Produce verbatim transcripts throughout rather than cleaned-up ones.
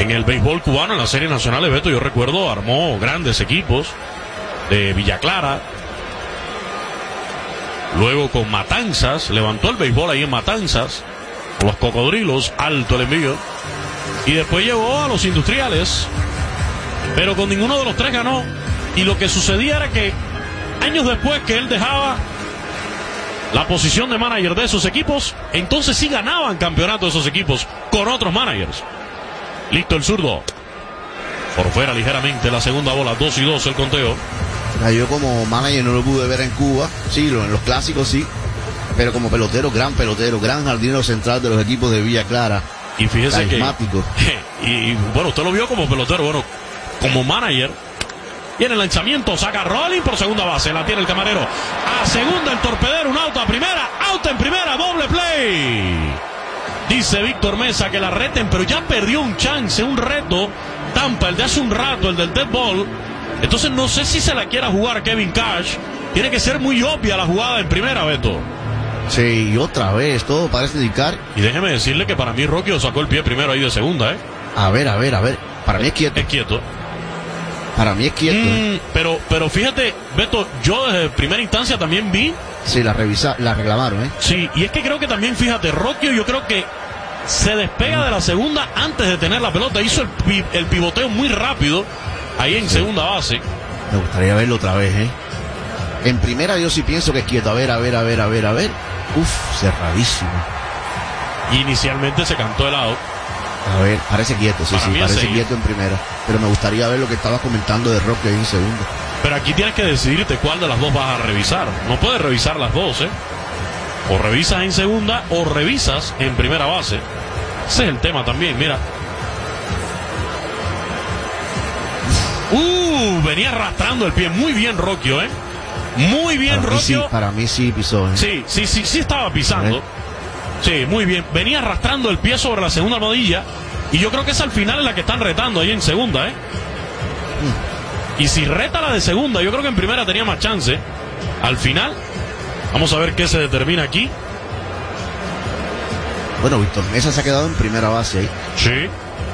En el béisbol cubano, en la Serie Nacional de Beto, yo recuerdo, armó grandes equipos de Villa Clara. Luego con Matanzas, levantó el béisbol ahí en Matanzas, con los Cocodrilos, alto el envío. Y después llegó a los Industriales, pero con ninguno de los tres ganó. Y lo que sucedía era que años después que él dejaba la posición de manager de esos equipos, entonces sí ganaban campeonatos esos equipos con otros managers. Listo el zurdo. Por fuera ligeramente la segunda bola, dos y dos el conteo. Yo como manager no lo pude ver en Cuba, sí, en los clásicos sí, pero como pelotero, gran pelotero, gran jardinero central de los equipos de Villa Clara. Y fíjese carismático. que, y bueno, usted lo vio como pelotero, bueno, como manager. Y en el lanzamiento saca Rolling por segunda base, la tiene el camarero. A segunda el torpedero, un out a primera, out en primera, doble play. Dice Víctor Mesa que la reten, pero ya perdió un chance, un reto. Tampa, el de hace un rato, el del dead ball. Entonces no sé si se la quiera jugar Kevin Cash. Tiene que ser muy obvia la jugada en primera, Beto. Sí, y otra vez, todo parece indicar. Y déjeme decirle que para mí Rocky sacó el pie primero ahí de segunda, ¿eh? A ver, a ver, a ver. Para mí es quieto. Es quieto. Para mí es quieto. Mm, pero, pero fíjate, Beto, yo desde primera instancia también vi. Sí, la revisa, la reclamaron, ¿eh? Sí, y es que creo que también, fíjate, Rocky, yo creo que se despega de la segunda antes de tener la pelota. Hizo el, pi el pivoteo muy rápido ahí en sí. segunda base. Me gustaría verlo otra vez, ¿eh? En primera yo sí pienso que es quieto. A ver, a ver, a ver, a ver, a ver. Uf, cerradísimo. Inicialmente se cantó el out. A ver, parece quieto, sí, Para sí, parece seguir. quieto en primera. Pero me gustaría ver lo que estabas comentando de Rocky ahí en segunda. Pero aquí tienes que decidirte cuál de las dos vas a revisar. No puedes revisar las dos, ¿eh? O revisas en segunda o revisas en primera base. Ese es el tema también, mira. Uh, venía arrastrando el pie. Muy bien Rocky, ¿eh? Muy bien para Rocky. Mí sí, para mí sí pisó, ¿eh? Sí, sí, sí, sí estaba pisando. Sí, muy bien. Venía arrastrando el pie sobre la segunda almohadilla. Y yo creo que es al final en la que están retando ahí en segunda, ¿eh? Mm. Y si reta la de segunda, yo creo que en primera tenía más chance. Al final, vamos a ver qué se determina aquí. Bueno, Víctor Mesa se ha quedado en primera base ahí. Sí.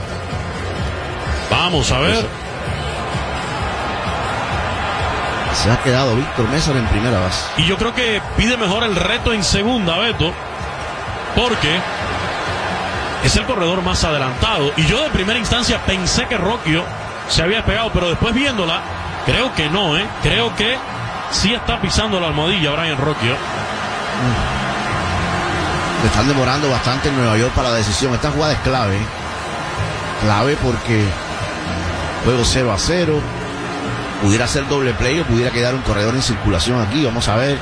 Vamos a ver. Se ha quedado Víctor Mesa en primera base. Y yo creo que pide mejor el reto en segunda, Beto. Porque es el corredor más adelantado. Y yo de primera instancia pensé que Rocky se había pegado, pero después viéndola, creo que no, ¿eh? Creo que sí está pisando la almohadilla Brian Rocky. Mm. Le están demorando bastante en Nueva York para la decisión. Esta jugada es clave, ¿eh? Clave porque juego cero a cero. Pudiera ser doble play o pudiera quedar un corredor en circulación aquí. Vamos a ver.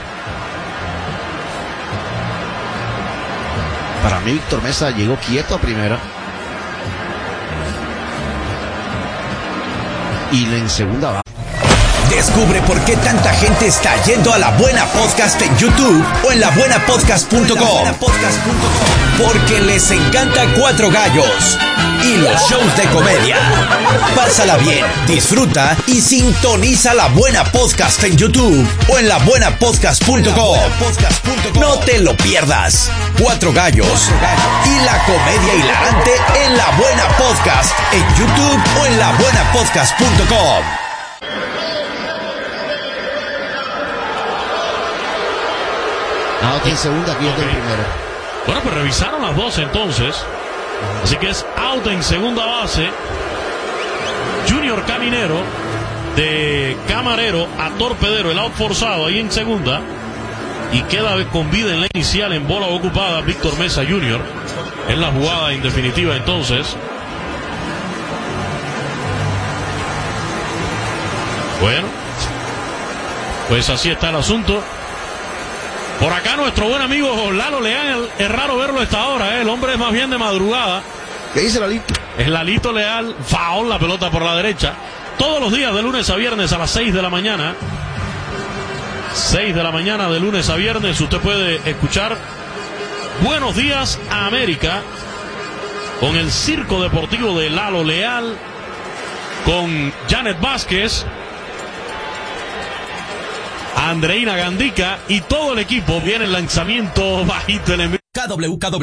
Para mí Víctor Mesa llegó quieto a primera. Y en segunda va. Descubre por qué tanta gente está yendo a La Buena Podcast en YouTube o en la buena podcast punto com. Porque les encanta Cuatro Gallos y los shows de comedia. Pásala bien, disfruta y sintoniza La Buena Podcast en YouTube o en la buena podcast punto com. No te lo pierdas. Cuatro Gallos y la comedia hilarante en La Buena Podcast en YouTube o en la buena podcast punto com. Out en segunda, aquí okay. en primera. Bueno, pues revisaron las dos entonces. Así que es out en segunda base. Junior Caminero de Camarero a Torpedero. El out forzado ahí en segunda. Y queda con vida en la inicial en bola ocupada Víctor Mesa junior Es la jugada en definitiva entonces. Bueno, pues así está el asunto. Por acá nuestro buen amigo Lalo Leal, es raro verlo a esta hora, ¿eh? El hombre es más bien de madrugada. ¿Qué dice Lalito? Es Lalito Leal, foul, la pelota por la derecha. Todos los días de lunes a viernes a las seis de la mañana. seis de la mañana de lunes a viernes usted puede escuchar Buenos Días a América con el Circo Deportivo de Lalo Leal, con Janet Vázquez, Andreina Gandica y todo el equipo. Viene el lanzamiento bajito el envío. K W K W